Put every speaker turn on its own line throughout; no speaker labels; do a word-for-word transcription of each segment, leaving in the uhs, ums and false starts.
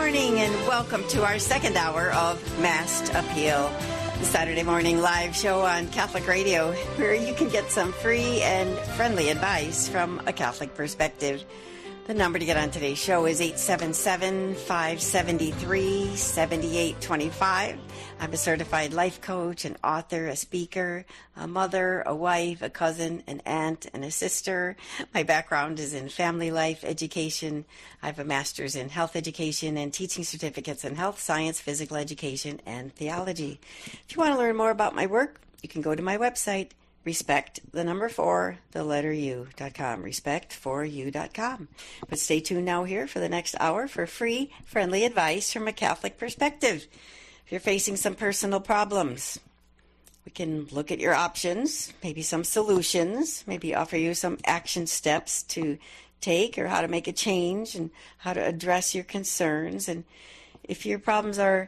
morning and welcome to our second hour of Masked Appeal, the Saturday morning live show on Catholic Radio, where you can get some free and friendly advice from a Catholic perspective. The number to get on today's show is eight seven seven, five seven three, seven eight two five. I'm a certified life coach, an author, a speaker, a mother, a wife, a cousin, an aunt, and a sister. My background is in family life education. I have a master's in health education and teaching certificates in health science, physical education, and theology. If you want to learn more about my work, you can go to my website, respect the number four, the letter U dot com, respect for you dot com. But stay tuned now here for the next hour for free, friendly advice from a Catholic perspective. If you're facing some personal problems, we can look at your options, maybe some solutions, maybe offer you some action steps to take or how to make a change and how to address your concerns. And if your problems are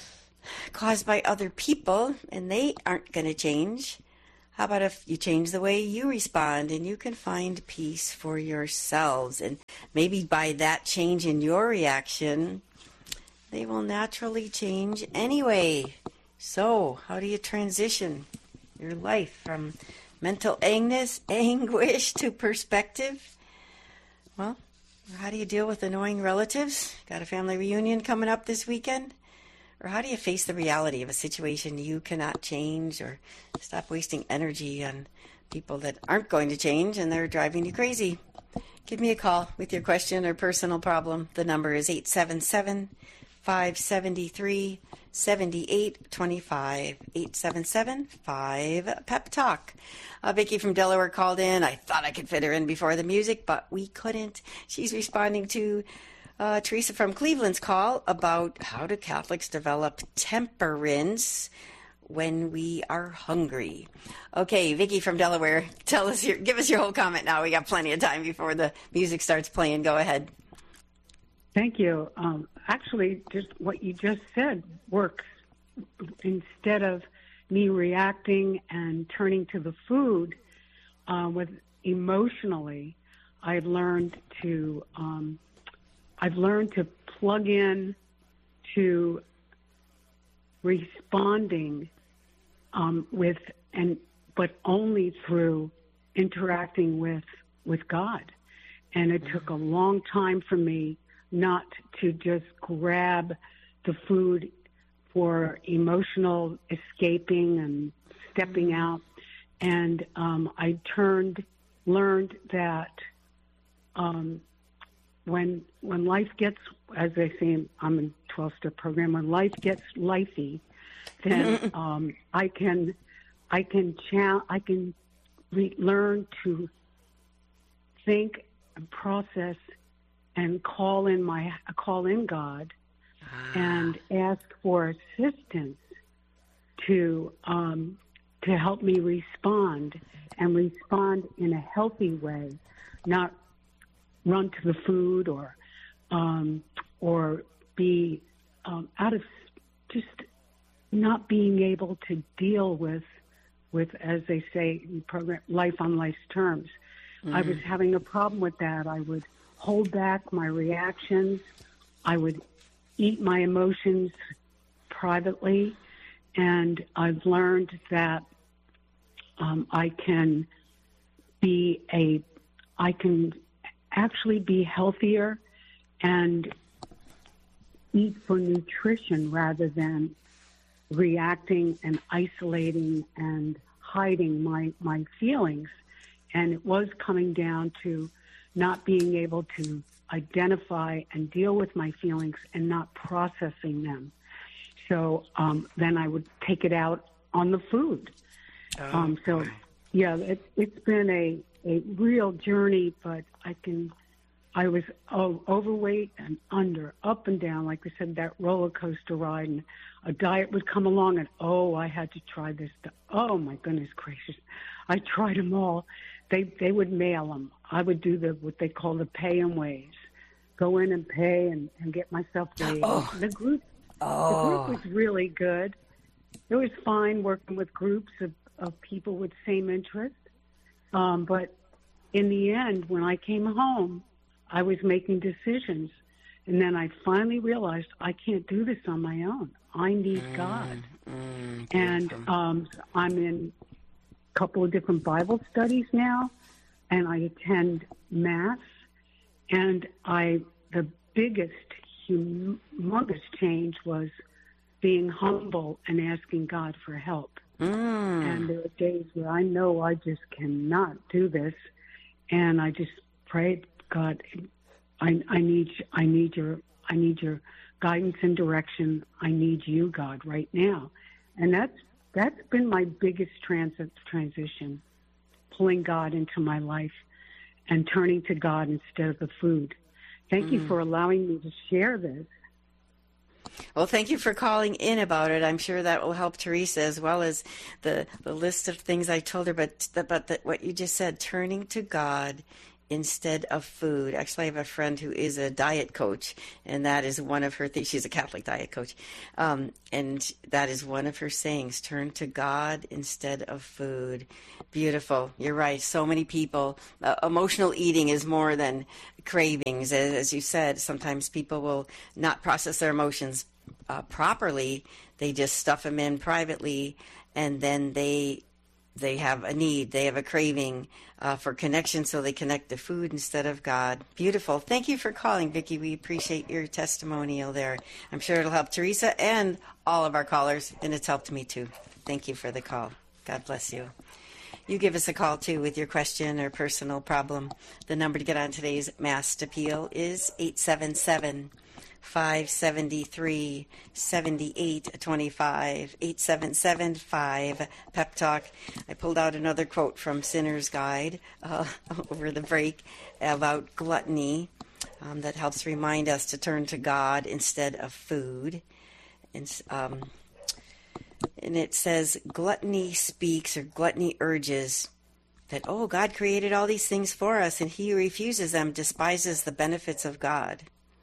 caused by other people and they aren't going to change, how about if you change the way you respond and you can find peace for yourselves? And maybe by that change in your reaction, they will naturally change anyway. So how do you transition your life from mental anguish, anguish to perspective? Well, how do you deal with annoying relatives? Got a family reunion coming up this weekend? Or how do you face the reality of a situation you cannot change, or stop wasting energy on people that aren't going to change and they're driving you crazy? Give me a call with your question or personal problem. The number is eight seven seven, five seven three, seven eight two five, eight seven seven, five pep talk. Uh, Vicki from Delaware called in. I thought I could fit her in before the music, but we couldn't. She's responding to Uh, Teresa from Cleveland's call about how do Catholics develop temperance when we are hungry. Okay, Vicki from Delaware, tell us your, give us your whole comment now. We got plenty of time before the music starts playing. Go ahead.
Thank you. Um, actually, just what you just said works. Instead of me reacting and turning to the food uh, with emotionally, I've learned to um, I've learned to plug in to responding um, with, and but only through interacting with with God. And it took a long time for me not to just grab the food for emotional escaping and stepping out. And um, I turned, learned that um, When when life gets, as they say, I'm in twelve-step program. When life gets lifey, then um, I can I can cha- I can re- learn to think and process and call in my call in God ah. and ask for assistance to um, to help me respond and respond in a healthy way, not run to the food or um, or be um, out of just not being able to deal with, with as they say in program, life on life's terms. Mm-hmm. I was having a problem with that. I would hold back my reactions. I would eat my emotions privately. And I've learned that um, I can be a, I can actually be healthier and eat for nutrition rather than reacting and isolating and hiding my, my feelings. And it was coming down to not being able to identify and deal with my feelings and not processing them. So um, then I would take it out on the food. Oh, um, so, boy. yeah, it, it's been a, a real journey, but I can, I was oh, overweight and under, up and down, like I said, that roller coaster ride, and a diet would come along and, oh, I had to try this. Oh, my goodness gracious. I tried them all. They they would mail them. I would do the what they call the pay and ways. Go in and pay and, and get myself weighed.
Oh.
The group
oh.
the group was really good. It was fine working with groups of, of people with same interests. Um, but in the end, when I came home, I was making decisions And then I finally realized I can't do this on my own. I need
mm,
God.
Mm,
and um, I'm in a couple of different Bible studies now, and I attend Mass. And I, the biggest, humongous change was being humble and asking God for help.
Mm.
And there are days where I know I just cannot do this, and I just prayed, God, I, I need, I need your, I need your guidance and direction. I need you, God, right now. And that's that's been my biggest transit transition, pulling God into my life and turning to God instead of the food. Thank mm. you for allowing me to share this.
Well, thank you for calling in about it. I'm sure that will help Teresa, as well as the, the list of things I told her. But, but the, what you just said, turning to God instead of food. Actually, I have a friend who is a diet coach, and that is one of her things. She's a Catholic diet coach. Um, and that is one of her sayings, turn to God instead of food. Beautiful. You're right. So many people, uh, emotional eating is more than cravings. As, as you said, sometimes people will not process their emotions uh, properly. They just stuff them in privately, and then they they have a need. They have a craving uh, for connection, so they connect to food instead of God. Beautiful. Thank you for calling, Vicki. We appreciate your testimonial there. I'm sure it'll help Teresa and all of our callers, and it's helped me too. Thank you for the call. God bless you. You give us a call, too, with your question or personal problem. The number to get on today's Mass Appeal is eight seven seven, five seven three, seven eight two five, eight seven seven, five, Pep Talk. I pulled out another quote from Sinner's Guide uh, over the break about gluttony um, that helps remind us to turn to God instead of food. And um And it says, gluttony speaks, or gluttony urges, that, oh, God created all these things for us, and he who refuses them despises the benefits of God.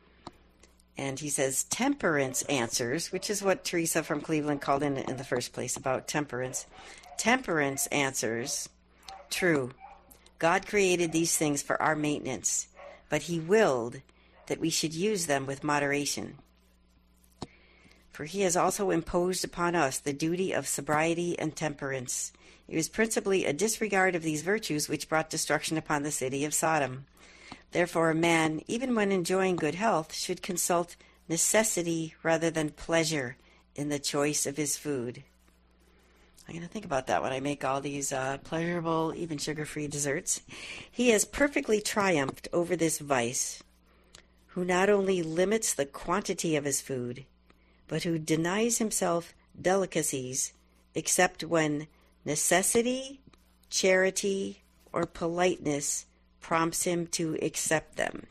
And he says, temperance answers, which is what Teresa from Cleveland called in in the first place about temperance. Temperance answers, true, God created these things for our maintenance, but he willed that we should use them with moderation. For he has also imposed upon us the duty of sobriety and temperance. It was principally a disregard of these virtues which brought destruction upon the city of Sodom. Therefore, a man, even when enjoying good health, should consult necessity rather than pleasure in the choice of his food. I'm going to think about that when I make all these uh, pleasurable, even sugar-free desserts. He has perfectly triumphed over this vice, who not only limits the quantity of his food, but who denies himself delicacies except when necessity, charity, or politeness prompts him to accept them.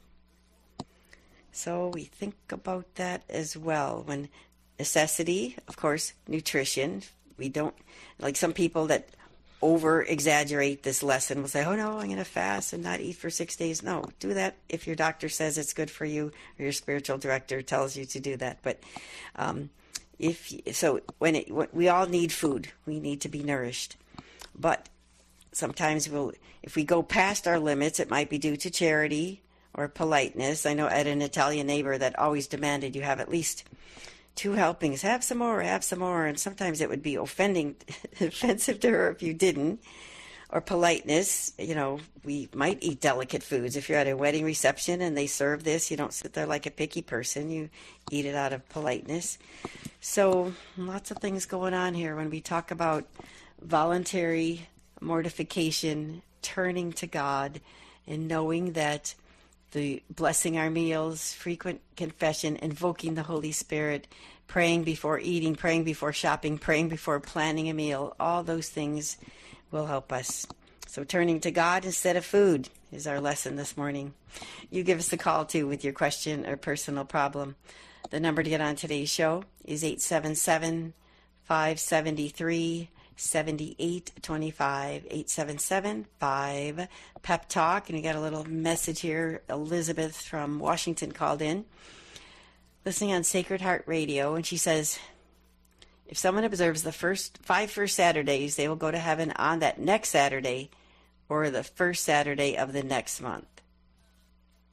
So we think about that as well. When necessity, of course, nutrition. We don't, like some people that over-exaggerate this lesson will say, oh no, I'm going to fast and not eat for six days. No, do that if your doctor says it's good for you or your spiritual director tells you to do that. But um, if so, when, it, when we all need food, we need to be nourished. But sometimes we'll, if we go past our limits, it might be due to charity or politeness. I know I had an Italian neighbor that always demanded you have at least two helpings, have some more, have some more, and sometimes it would be offending, offensive to her if you didn't. Or politeness, you know, we might eat delicate foods. If you're at a wedding reception and they serve this, you don't sit there like a picky person. You eat it out of politeness. So lots of things going on here when we talk about voluntary mortification, turning to God, and knowing that the blessing our meals, frequent confession, invoking the Holy Spirit, praying before eating, praying before shopping, praying before planning a meal, all those things will help us. So turning to God instead of food is our lesson this morning. You give us a call, too, with your question or personal problem. The number to get on today's show is eight seven seven, five seven three, seven eight two five, eight seven seven, five, Pep Talk. And we got a little message here. Elizabeth from Washington called in, listening on Sacred Heart Radio, and she says, if someone observes the first five first Saturdays, they will go to heaven on that next Saturday or the first Saturday of the next month.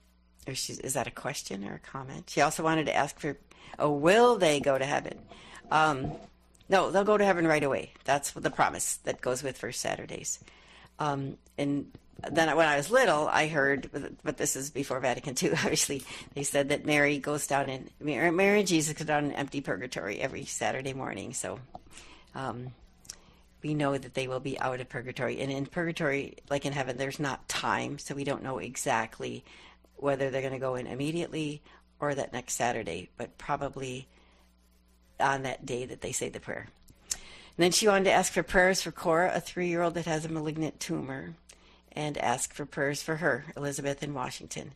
or she's, is that a question or a comment? She also wanted to ask for, oh, will they go to heaven? Um, no, they'll go to heaven right away. That's the promise that goes with First Saturdays. Um, and then when I was little, I heard, but this is before Vatican Two, obviously, they said that Mary goes down in, Mary, Mary and Jesus go down in empty purgatory every Saturday morning. So um, we know that they will be out of purgatory. And in purgatory, like in heaven, there's not time, so we don't know exactly whether they're going to go in immediately or that next Saturday, but probably on that day that they say the prayer. And then she wanted to ask for prayers for Cora, a three-year-old that has a malignant tumor, and ask for prayers for her, Elizabeth in Washington.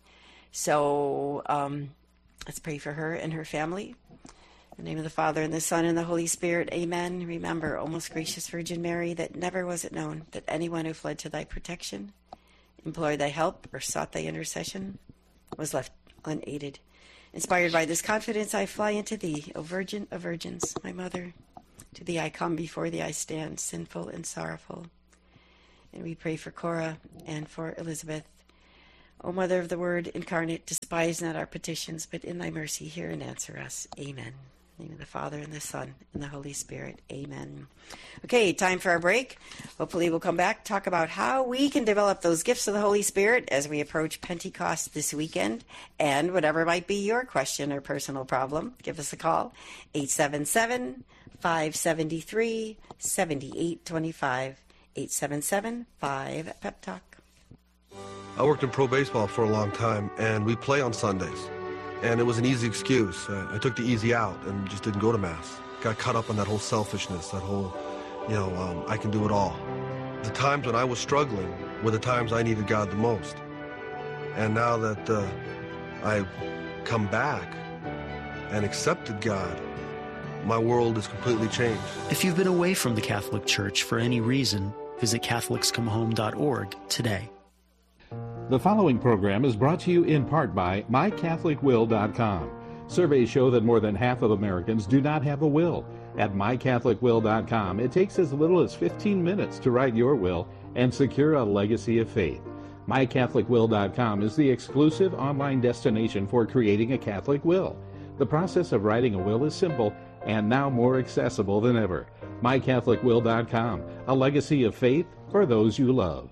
So um, let's pray for her and her family. In the name of the Father, and the Son, and the Holy Spirit, amen. Remember, O most gracious Virgin Mary, that never was it known that anyone who fled to thy protection, implored thy help, or sought thy intercession, was left unaided. Inspired by this confidence, I fly into thee, O Virgin of Virgins, my Mother. To thee I come, before thee I stand, sinful and sorrowful. And we pray for Cora and for Elizabeth. O Mother of the Word incarnate, despise not our petitions, but in thy mercy hear and answer us. Amen. In the name of the Father, and the Son, and the Holy Spirit. Amen. Okay, time for our break. Hopefully we'll come back, talk about how we can develop those gifts of the Holy Spirit as we approach Pentecost this weekend. And whatever might be your question or personal problem, give us a call. eight seven seven, five seven three, seven eight two five. eight seven seven, five, Pep Talk.
I worked in pro baseball for a long time, and we play on Sundays. And it was an easy excuse. Uh, I took the easy out and just didn't go to Mass. Got caught up in that whole selfishness, that whole, you know, um, I can do it all. The times when I was struggling were the times I needed God the most. And now that uh, I've come back and accepted God, my world is completely changed.
If you've been away from the Catholic Church for any reason, visit Catholics Come Home dot org today.
The following program is brought to you in part by my catholic will dot com. Surveys show that more than half of Americans do not have a will. At my catholic will dot com, it takes as little as fifteen minutes to write your will and secure a legacy of faith. my catholic will dot com is the exclusive online destination for creating a Catholic will. The process of writing a will is simple and now more accessible than ever. my catholic will dot com, a legacy of faith for those you love.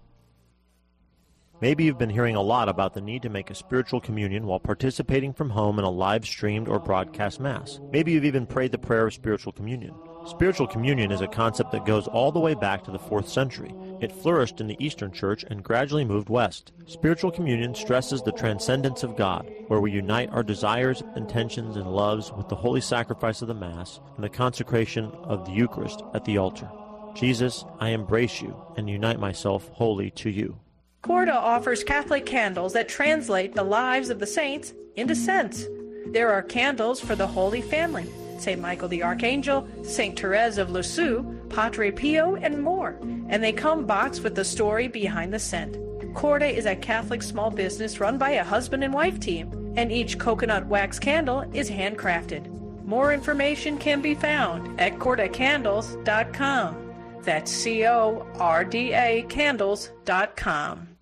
Maybe you've been hearing a lot about the need to make a spiritual communion while participating from home in a live-streamed or broadcast Mass. Maybe you've even prayed the prayer of spiritual communion. Spiritual communion is a concept that goes all the way back to the fourth century. It flourished in the Eastern Church and gradually moved west. Spiritual communion stresses the transcendence of God, where we unite our desires, intentions, and loves with the holy sacrifice of the Mass and the consecration of the Eucharist at the altar. Jesus, I embrace you and unite myself wholly to you.
Corda offers Catholic candles that translate the lives of the saints into scents. There are candles for the Holy Family, Saint Michael the Archangel, Saint Therese of Lisieux, Padre Pio, and more. And they come boxed with the story behind the scent. Corda is a Catholic small business run by a husband and wife team, and each coconut wax candle is handcrafted. More information can be found at corda candles dot com. That's C O R D A candles dot com.